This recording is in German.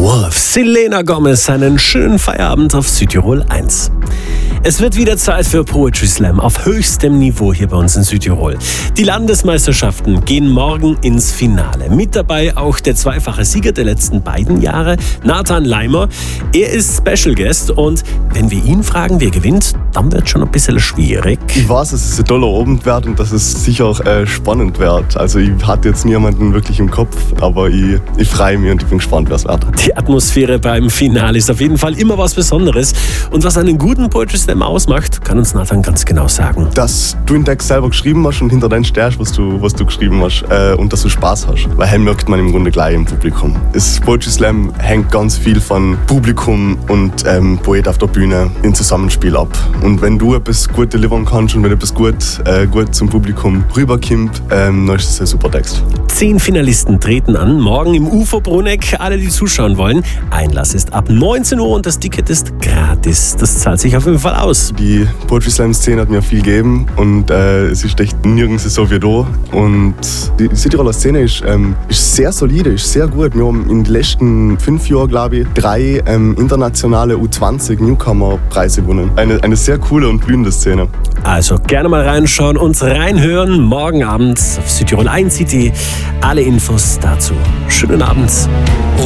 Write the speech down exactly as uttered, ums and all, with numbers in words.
Wolf, Selena Gomez, einen schönen Feierabend auf Südtirol eins. Es wird wieder Zeit für Poetry Slam auf höchstem Niveau hier bei uns in Südtirol. Die Landesmeisterschaften gehen morgen ins Finale. Mit dabei auch der zweifache Sieger der letzten beiden Jahre, Nathan Leimer. Er ist Special Guest und wenn wir ihn fragen, wer gewinnt, dann wird es schon ein bisschen schwierig. Ich weiß, dass es ein toller Abend wird und dass es sicher auch äh, spannend wird. Also ich hatte jetzt niemanden wirklich im Kopf, aber ich, ich freue mich und ich bin gespannt, wer es wird. Die Atmosphäre beim Finale ist auf jeden Fall immer was Besonderes. Und was einen guten Poetry Slam ausmacht, kann uns Nathan ganz genau sagen. Dass du den Text selber geschrieben hast und hinter deinem stehst, was du, was du geschrieben hast äh, und dass du Spaß hast. Weil dann merkt man im Grunde gleich im Publikum. Das Poetry Slam hängt ganz viel von Publikum und ähm, Poet auf der Bühne im Zusammenspiel ab. Und wenn du etwas gut delivern kannst und wenn etwas gut, äh, gut zum Publikum rüberkommt, ähm, dann ist das ein super Text. Zehn Finalisten treten an, morgen im Ufer Bruneck. Alle, die zuschauen wollen. Einlass ist ab neunzehn Uhr und das Ticket ist gratis. Das zahlt sich auf jeden Fall aus. Die Poetry Slam Szene hat mir viel gegeben und äh, es ist echt nirgends so wie da. Und die Südtiroler Szene ist, ähm, ist sehr solide, ist sehr gut. Wir haben in den letzten fünf Jahren, glaube ich, drei ähm, internationale U zwanzig Newcomer-Preise gewonnen. Eine, eine sehr coole und blühende Szene. Also gerne mal reinschauen, uns reinhören. Morgen Abend auf Südtirol eins City. Alle Infos dazu. Schönen Abend.